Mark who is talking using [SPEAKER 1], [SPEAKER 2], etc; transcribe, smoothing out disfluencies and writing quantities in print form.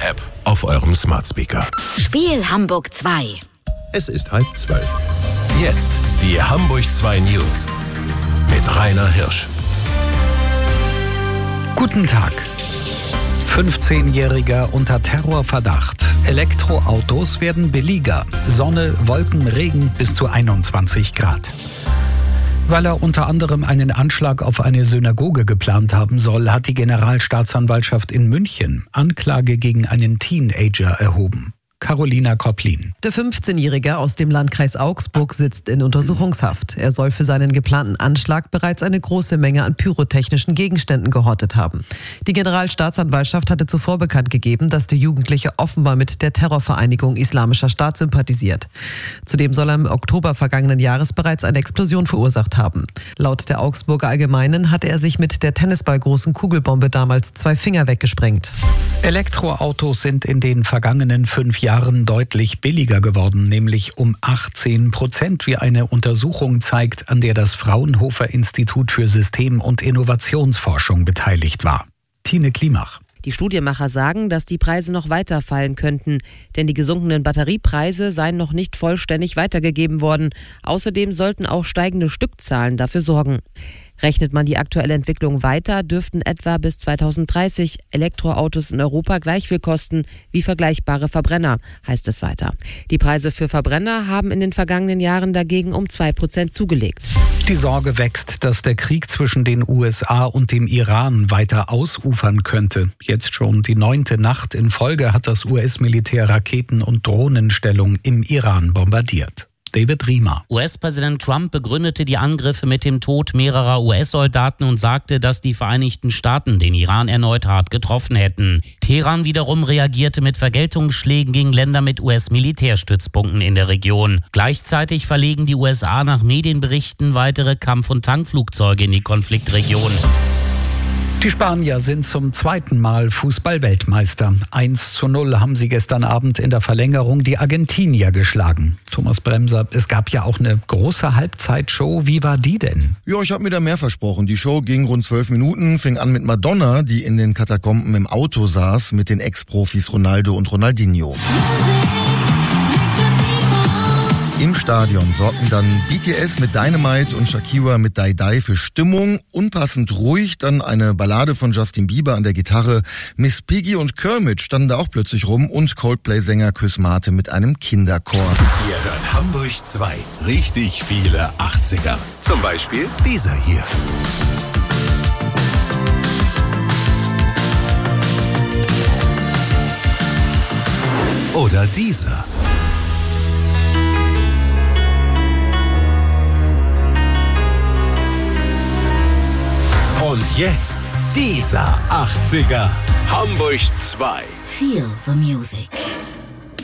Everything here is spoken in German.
[SPEAKER 1] Hamburg-App auf eurem Smart Speaker.
[SPEAKER 2] Spiel Hamburg 2.
[SPEAKER 1] Es ist 11:30. Jetzt die Hamburg 2 News mit Rainer Hirsch.
[SPEAKER 3] Guten Tag. 15-Jähriger unter Terrorverdacht. Elektroautos werden billiger. Sonne, Wolken, Regen bis zu 21 Grad. Weil er unter anderem einen Anschlag auf eine Synagoge geplant haben soll, hat die Generalstaatsanwaltschaft in München Anklage gegen einen Teenager erhoben. Carolina Kopplin.
[SPEAKER 4] Der 15-Jährige aus dem Landkreis Augsburg sitzt in Untersuchungshaft. Er soll für seinen geplanten Anschlag bereits eine große Menge an pyrotechnischen Gegenständen gehortet haben. Die Generalstaatsanwaltschaft hatte zuvor bekannt gegeben, dass der Jugendliche offenbar mit der Terrorvereinigung Islamischer Staat sympathisiert. Zudem soll er im Oktober vergangenen Jahres bereits eine Explosion verursacht haben. Laut der Augsburger Allgemeinen hatte er sich mit der tennisballgroßen Kugelbombe damals 2 Finger weggesprengt.
[SPEAKER 3] Elektroautos sind in den vergangenen 5 Jahren deutlich billiger geworden, nämlich um 18%, wie eine Untersuchung zeigt, an der das Fraunhofer Institut für System- und Innovationsforschung beteiligt war. Tine Klimach.
[SPEAKER 5] Die Studienmacher sagen, dass die Preise noch weiter fallen könnten, denn die gesunkenen Batteriepreise seien noch nicht vollständig weitergegeben worden. Außerdem sollten auch steigende Stückzahlen dafür sorgen. Rechnet man die aktuelle Entwicklung weiter, dürften etwa bis 2030 Elektroautos in Europa gleich viel kosten wie vergleichbare Verbrenner, heißt es weiter. Die Preise für Verbrenner haben in den vergangenen Jahren dagegen um 2% zugelegt.
[SPEAKER 3] Die Sorge wächst, dass der Krieg zwischen den USA und dem Iran weiter ausufern könnte. Jetzt schon die 9. Nacht in Folge hat das US-Militär Raketen- und Drohnenstellungen im Iran bombardiert. David Riemer.
[SPEAKER 6] US-Präsident Trump begründete die Angriffe mit dem Tod mehrerer US-Soldaten und sagte, dass die Vereinigten Staaten den Iran erneut hart getroffen hätten. Teheran wiederum reagierte mit Vergeltungsschlägen gegen Länder mit US-Militärstützpunkten in der Region. Gleichzeitig verlegen die USA nach Medienberichten weitere Kampf- und Tankflugzeuge in die Konfliktregion.
[SPEAKER 3] Die Spanier sind zum 2. Mal Fußball-Weltmeister. 1:0 haben sie gestern Abend in der Verlängerung die Argentinier geschlagen. Thomas Bremser, es gab ja auch eine große Halbzeitshow. Wie war die denn?
[SPEAKER 7] Ja, ich habe mir da mehr versprochen. Die Show ging rund 12 Minuten, fing an mit Madonna, die in den Katakomben im Auto saß, mit den Ex-Profis Ronaldo und Ronaldinho. Im Stadion sorgten dann BTS mit Dynamite und Shakira mit Die Die für Stimmung. Unpassend ruhig dann eine Ballade von Justin Bieber an der Gitarre. Miss Piggy und Kermit standen da auch plötzlich rum und Coldplay-Sänger Chris Martin mit einem Kinderchor.
[SPEAKER 1] Ihr hört Hamburg 2. Richtig viele 80er. Zum Beispiel dieser hier. Oder dieser. Und jetzt dieser 80er. Hamburg 2.
[SPEAKER 2] Feel the music.